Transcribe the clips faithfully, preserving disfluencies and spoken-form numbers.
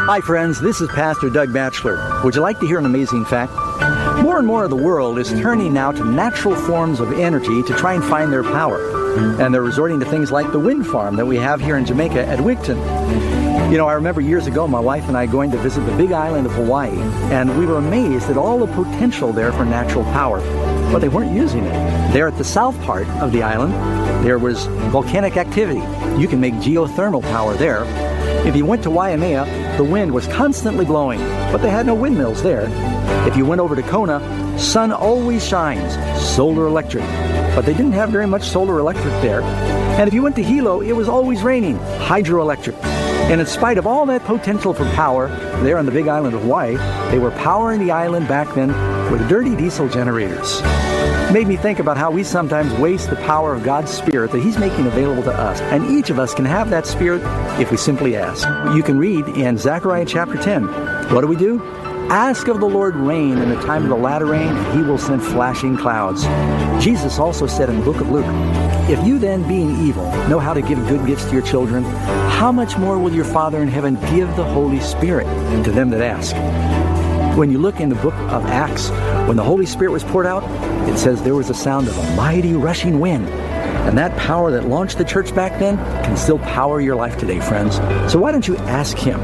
Hi friends, this is Pastor Doug Batchelor. Would you like to hear an amazing fact? More and more of the world is turning now to natural forms of energy to try and find their power. And they're resorting to things like the wind farm that we have here in Jamaica at Wigton. You know, I remember years ago my wife and I going to visit the big island of Hawaii, and we were amazed at all the potential there for natural power. But they weren't using it. There at the south part of the island, there was volcanic activity. You can make geothermal power there. If you went to Waimea, the wind was constantly blowing, but they had no windmills there. If you went over to Kona, sun always shines, solar electric. But they didn't have very much solar electric there. And if you went to Hilo, it was always raining, hydroelectric. And in spite of all that potential for power there on the big island of Hawaii, they were powering the island back then with dirty diesel generators. It made me think about how we sometimes waste the power of God's Spirit that He's making available to us. And each of us can have that Spirit if we simply ask. You can read in Zechariah chapter ten. What do we do? Ask of the Lord rain in the time of the latter rain, and He will send flashing clouds. Jesus also said in the book of Luke, if you then, being evil, know how to give good gifts to your children, how much more will your Father in heaven give the Holy Spirit to them that ask? When you look in the book of Acts, when the Holy Spirit was poured out, it says there was a sound of a mighty rushing wind. And that power that launched the church back then can still power your life today, friends. So why don't you ask Him?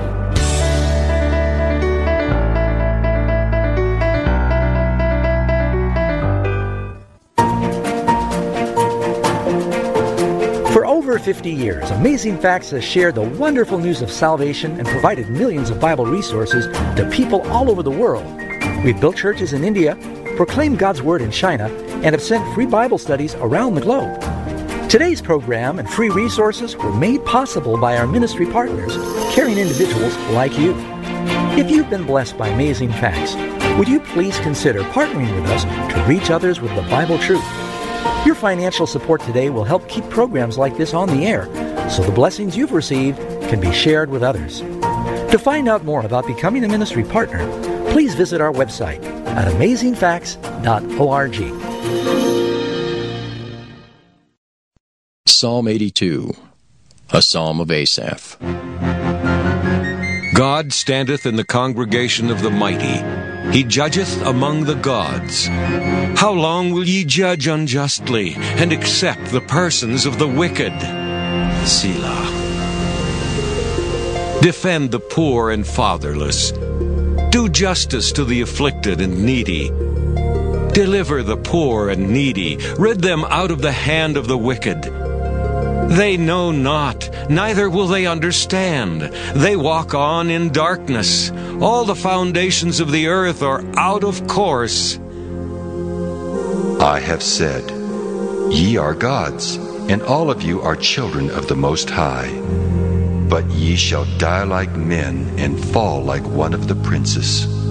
For over fifty years, Amazing Facts has shared the wonderful news of salvation and provided millions of Bible resources to people all over the world. We've built churches in India, proclaimed God's Word in China, and have sent free Bible studies around the globe. Today's program and free resources were made possible by our ministry partners, caring individuals like you. If you've been blessed by Amazing Facts, would you please consider partnering with us to reach others with the Bible truth? Your financial support today will help keep programs like this on the air, so the blessings you've received can be shared with others. To find out more about becoming a ministry partner, please visit our website at amazing facts dot org. Psalm eighty-two, a psalm of Asaph. God standeth in the congregation of the mighty. He judgeth among the gods. How long will ye judge unjustly, and accept the persons of the wicked? Selah. Defend the poor and fatherless. Do justice to the afflicted and needy. Deliver the poor and needy. Rid them out of the hand of the wicked. They know not, neither will they understand. They walk on in darkness. All the foundations of the earth are out of course. I have said, ye are gods, and all of you are children of the Most High. But ye shall die like men, and fall like one of the princes.